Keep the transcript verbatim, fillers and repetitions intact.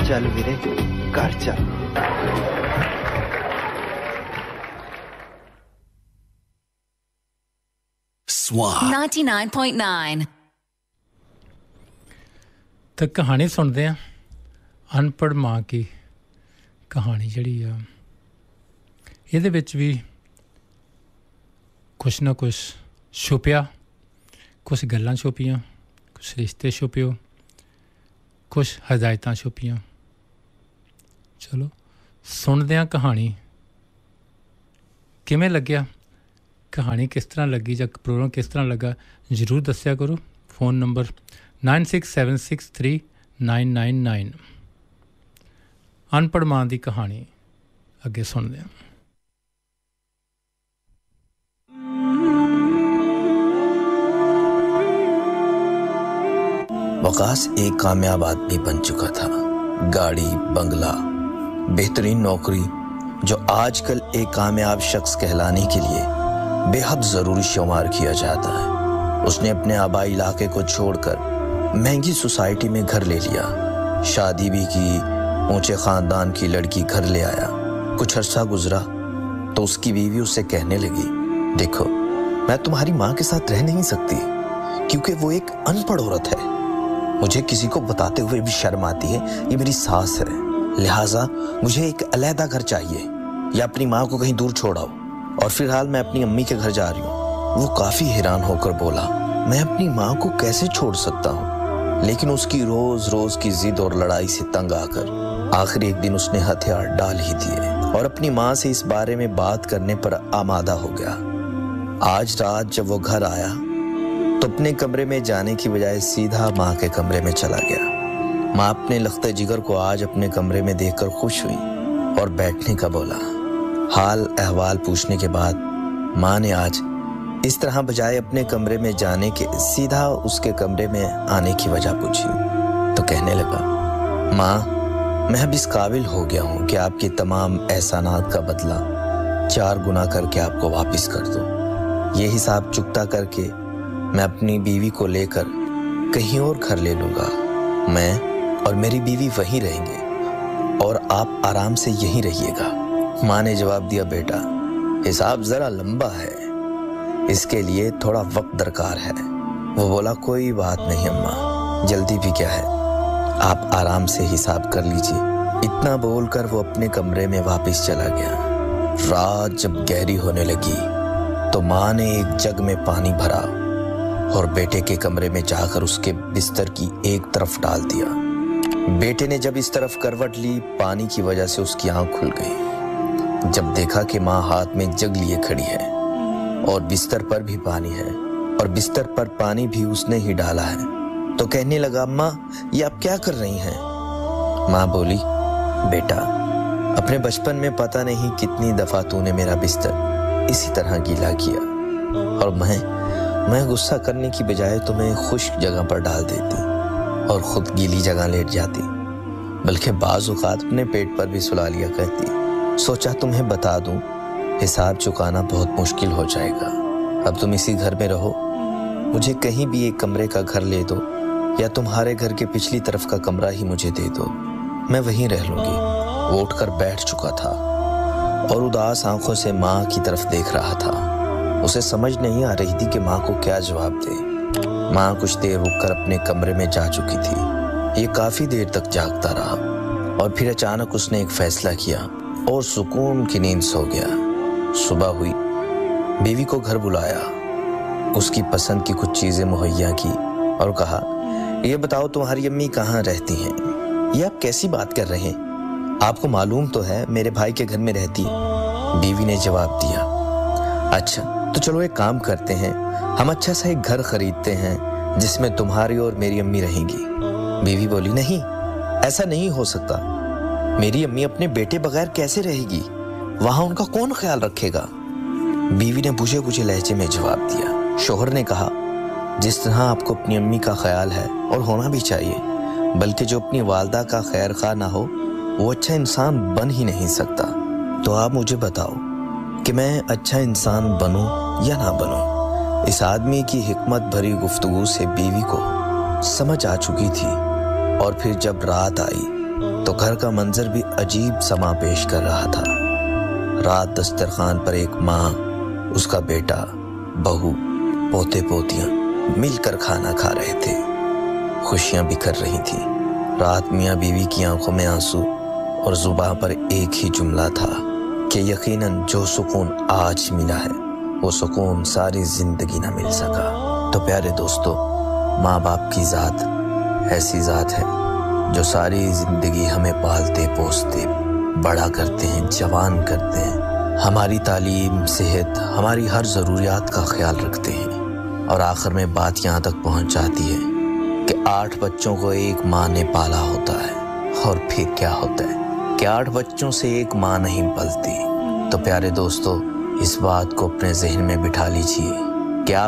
चल वीरे घर चल। Swat ninety-nine point nine तो कहानी सुनते हैं अनपढ़ मां की कहानी जड़ी आ ਇਹਦੇ ਵਿੱਚ ਵੀ ਕੁਛ ਨਾ ਕੁਛ ਛੁਪਿਆ ਕੁਛ ਗੱਲਾਂ ਛੁਪੀਆਂ ਕੁਛ ਰਿਸ਼ਤੇ ਛੁਪਿਓ ਕੁਛ ਹਦਾਇਤਾਂ ਛੁਪੀਆਂ ਚਲੋ ਸੁਣਦੇ ਹਾਂ ਕਹਾਣੀ ਕਿਵੇਂ ਲੱਗਿਆ ਕਹਾਣੀ ਕਿਸ ਤਰ੍ਹਾਂ ਲੱਗੀ ਜਾਂ ਪ੍ਰੋਗਰਾਮ ਕਿਸ ਤਰ੍ਹਾਂ ਲੱਗਾ ਜ਼ਰੂਰ ਦੱਸਿਆ ਕਰੋ phone number nine six seven six three nine nine nine ਅਨਪੜ੍ਹ ਮਾਂ ਦੀ ਕਹਾਣੀ ਅੱਗੇ ਸੁਣਦੇ ਹਾਂ वकास एक कामयाब आदमी बन चुका था गाड़ी बंगला बेहतरीन नौकरी जो आजकल एक कामयाब शख्स कहलाने के लिए बेहद ज़रूरी शुमार किया जाता है उसने अपने आबाई इलाके को छोड़कर महंगी सोसाइटी में घर ले लिया शादी भी की ऊंचे ख़ानदान की लड़की घर ले आया कुछ अरसा गुजरा तो उसकी बीवी उससे कहने लगी देखो मैं तुम्हारी माँ के साथ रह नहीं सकती क्योंकि वो एक अनपढ़ औरत है मुझे किसी को बताते हुए भी शर्म आती है ये मेरी सास है लिहाजा मुझे एक अलहदा घर चाहिए या अपनी माँ को कहीं दूर छोड़ाओ और फिलहाल मैं अपनी अम्मी के घर जा रही हूँ वो काफी हैरान होकर बोला मैं अपनी माँ को कैसे छोड़ सकता हूँ लेकिन उसकी रोज रोज की जिद और लड़ाई से तंग आकर आखिर एक दिन उसने हथियार डाल ही दिए और अपनी माँ से इस बारे में बात करने पर आमादा हो गया आज रात जब वो घर आया तो अपने कमरे में जाने की बजाय सीधा माँ के कमरे में चला गया माँ अपने लख्ते जिगर को आज अपने कमरे में देखकर खुश हुई और बैठने का बोला हाल अहवाल पूछने के बाद माँ ने आज इस तरह बजाय अपने कमरे में जाने के सीधा उसके कमरे में आने की वजह पूछी तो कहने लगा माँ मैं अब इस काबिल हो गया हूँ कि आपके तमाम एहसानात का बदला चार गुना करके आपको वापस कर दूँ ये हिसाब चुकता करके मैं अपनी बीवी को लेकर कहीं और घर ले लूँगा मैं और मेरी बीवी वहीं रहेंगे और आप आराम से यहीं रहिएगा माँ ने जवाब दिया बेटा हिसाब ज़रा लंबा है इसके लिए थोड़ा वक्त दरकार है वो बोला कोई बात नहीं अम्मा जल्दी भी क्या है आप आराम से हिसाब कर लीजिए इतना बोलकर वो अपने कमरे में वापस चला गया रात जब गहरी होने लगी तो माँ ने एक जग में पानी भरा और बेटे के कमरे में जाकर उसके बिस्तर की एक तरफ डाल दिया बेटे ने जब इस तरफ करवट ली पानी की वजह से उसकी आंख खुल गई जब देखा कि माँ हाथ में जग लिए खड़ी है और बिस्तर पर भी पानी है और बिस्तर पर पानी भी उसने ही डाला है तो कहने लगा माँ ये आप क्या कर रही हैं माँ बोली बेटा अपने बचपन में पता नहीं कितनी दफा तूने मेरा बिस्तर इसी तरह गीला किया और मैं मैं गुस्सा करने की बजाय तुम्हें खुश्क जगह पर डाल देती और खुद गीली जगह लेट जाती बल्कि बाज़ औक़ात अपने पेट पर भी सुला लिया करती सोचा तुम्हें बता दूं हिसाब चुकाना बहुत मुश्किल हो जाएगा अब तुम इसी घर में रहो मुझे कहीं भी एक कमरे का घर ले दो या तुम्हारे घर के पिछली तरफ का कमरा ही मुझे दे दो मैं वहीं रह लूँगी वो उठकर बैठ चुका था और उदास आंखों से माँ की तरफ देख रहा था उसे समझ नहीं आ रही थी कि माँ को क्या जवाब दे माँ कुछ देर रुककर अपने कमरे में जा चुकी थी ये काफ़ी देर तक जागता रहा और फिर अचानक उसने एक फ़ैसला किया और सुकून की नींद सो गया सुबह हुई बीवी को घर बुलाया उसकी पसंद की कुछ चीज़ें मुहैया की और कहा ये बताओ तुम्हारी अम्मी कहाँ रहती हैं ये आप कैसी बात कर रहे हैं आपको मालूम तो है मेरे भाई के घर में रहती है बीवी ने जवाब दिया अच्छा तो चलो एक काम करते हैं हम अच्छा सा एक घर खरीदते हैं जिसमें तुम्हारी और मेरी अम्मी रहेंगी बीवी बोली नहीं ऐसा नहीं हो सकता मेरी अम्मी अपने बेटे बगैर कैसे रहेगी वहां उनका कौन ख्याल रखेगा बीवी ने बुझे बुझे लहजे में जवाब दिया शोहर ने कहा जिस तरह आपको अपनी अम्मी का ख्याल है और होना भी चाहिए बल्कि जो अपनी वालदा का खैर खा ना हो वो अच्छा इंसान बन ही नहीं सकता तो आप मुझे बताओ कि मैं अच्छा इंसान बनूं या ना बनूं इस आदमी की हिकमत भरी गुफ्तगू से बीवी को समझ आ चुकी थी और फिर जब रात आई تو گھر کا منظر بھی عجیب سما پیش کر رہا تھا۔ رات دسترخوان پر ایک ماں، اس کا بیٹا، بہو، پوتے پوتیاں مل کر کھانا کھا رہے تھے، خوشیاں بکھر رہی تھیں۔ رات میاں بیوی کی آنکھوں میں آنسو اور زباں پر ایک ہی جملہ تھا کہ یقیناً جو سکون آج ملا ہے وہ سکون ساری زندگی نہ مل سکا۔ تو پیارے دوستو، ماں باپ کی ذات ایسی ذات ہے جو ساری زندگی ہمیں پالتے پوستے بڑا کرتے ہیں، جوان کرتے ہیں، ہماری تعلیم، صحت، ہماری ہر ضروریات کا خیال رکھتے ہیں، اور آخر میں بات یہاں تک پہنچ جاتی ہے کہ آٹھ بچوں کو ایک ماں نے پالا ہوتا ہے، اور پھر کیا ہوتا ہے کہ آٹھ بچوں سے ایک ماں نہیں پلتی۔ تو پیارے دوستو، اس بات کو اپنے ذہن میں بٹھا لیجئے